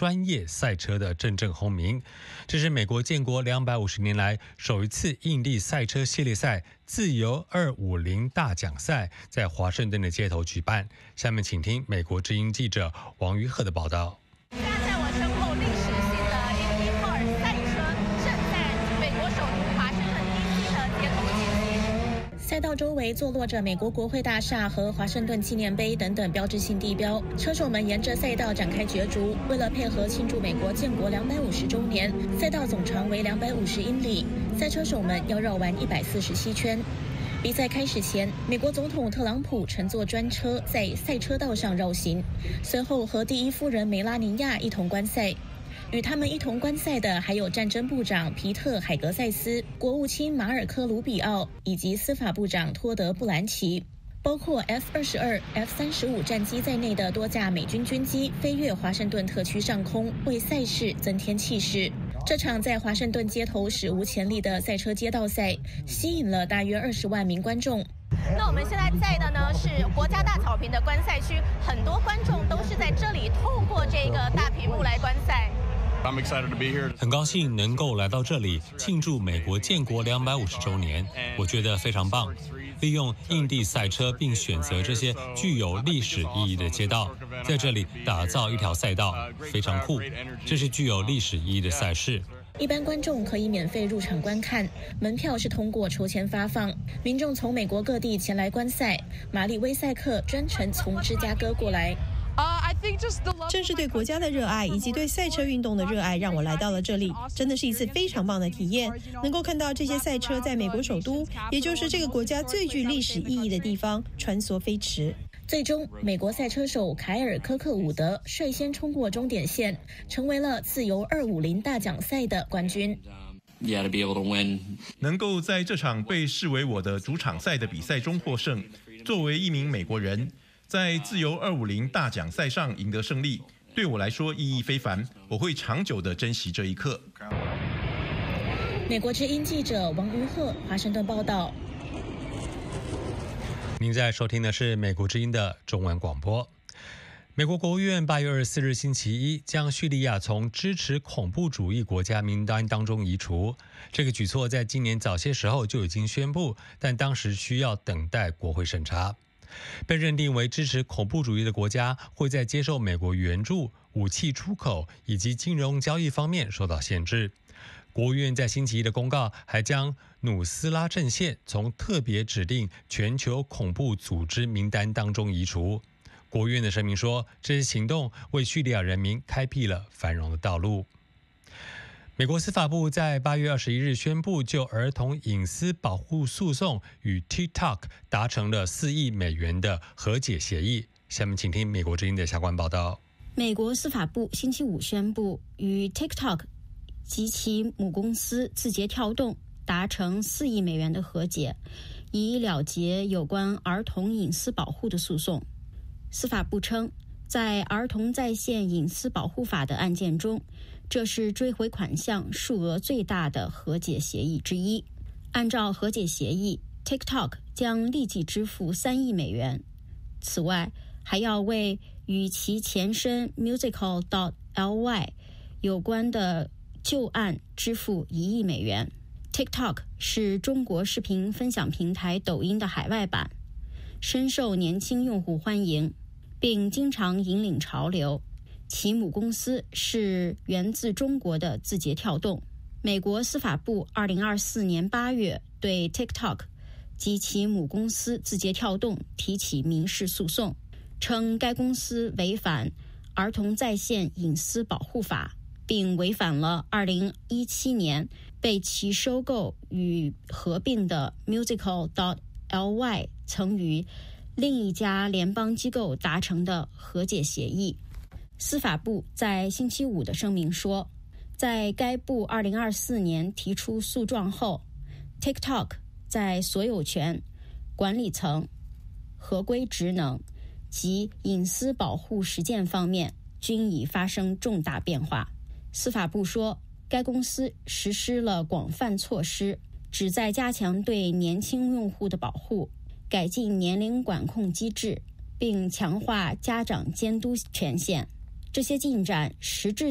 专业赛车的真正轰鸣。这是美国建国250年来首一次印地赛车系列赛自由250大奖赛在华盛顿的街头举办。下面请听美国之音记者王于鹤的报道。 在我身后，历史性的IndyCar赛车正在美国首都华盛顿 DC 的街头进行。 赛道周围坐落着美国国会大厦和华盛顿纪念碑等等标志性地标，车手们沿着赛道展开角逐。为了配合庆祝美国建国250周年，赛道总长为250英里，赛车手们要绕完147圈。比赛开始前，美国总统特朗普乘坐专车在赛车道上绕行，随后和第一夫人梅拉尼亚一同观赛。与他们一同观赛的还有战争部长皮特·海格塞斯、国务卿马尔科·卢比奥以及司法部长托德·布兰奇。包括 F-22、F-35 战机在内的多架美军军机飞越华盛顿特区上空，为赛事增添气势。这场在华盛顿街头史无前例的赛车街道赛，吸引了大约20万名观众。 那我们现在在的呢是国家大草坪的观赛区，很多观众都是在这里透过这个大屏幕来观赛。 很高兴能够来到这里庆祝美国建国250周年，我觉得非常棒。利用印地赛车并选择这些具有历史意义的街道，在这里打造一条赛道，非常酷。这是具有历史意义的赛事。 一般观众可以免费入场观看，门票是通过抽签发放。民众从美国各地前来观赛，玛丽威塞克专程从芝加哥过来。 正是对国家的热爱以及对赛车运动的热爱让我来到了这里，真的是一次非常棒的体验。能够看到这些赛车在美国首都，也就是这个国家最具历史意义的地方穿梭飞驰。 最终，美国赛车手凯尔·科克伍德率先冲过终点线，成为了自由250大奖赛的冠军。 能够在这场被视为我的主场赛的比赛中获胜，作为一名美国人，在自由250大奖赛上赢得胜利，对我来说意义非凡，我会长久地珍惜这一刻。 美国之音记者王于鹤，华盛顿报道。 您在收听的是美国之音的中文广播。美国国务院8月24日星期一将叙利亚从支持恐怖主义国家名单当中移除。这个举措在今年早些时候就已经宣布，但当时需要等待国会审查。被认定为支持恐怖主义的国家会在接受美国援助、武器出口以及金融交易方面受到限制。国务院在星期一的公告还将努斯拉阵线从特别指定全球恐怖组织名单当中移除。国务院的声明说，这些行动为叙利亚人民开辟了繁荣的道路。美国司法部在8月21日宣布，就儿童隐私保护诉讼与 TikTok 达成了4亿美元的和解协议。下面请听美国之音的相关报道。 美国司法部星期五宣布，与 TikTok 及其母公司字节跳动达成4亿美元的和解，以了结有关儿童隐私保护的诉讼。司法部称，在儿童在线隐私保护法的案件中，这是追回款项数额最大的和解协议之一。按照和解协议， TikTok 将立即支付3亿美元，此外还要为与其前身 Musical.ly 有关的旧案支付1亿美元。 TikTok 是中国视频分享平台抖音的海外版，深受年轻用户欢迎，并经常引领潮流。其母公司是源自中国的字节跳动。美国司法部2024年8月对 TikTok 及其母公司字节跳动提起民事诉讼，称该公司违反儿童在线隐私保护法，并违反了2017年被其收购与合并的 Musical.ly 曾与另一家联邦机构达成的和解协议。司法部在星期五的声明说，在该部2024年提出诉状后， TikTok 在所有权、管理层、合规职能及隐私保护实践方面均已发生重大变化。司法部说，该公司实施了广泛措施，旨在加强对年轻用户的保护，改进年龄管控机制，并强化家长监督权限。这些进展实质